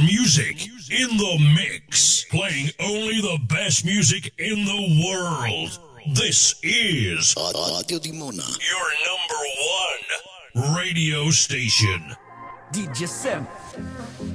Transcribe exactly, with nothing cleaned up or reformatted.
music in the mix, playing only the best music in the world. This is Radio Dimona, your number one radio station. D J Sam.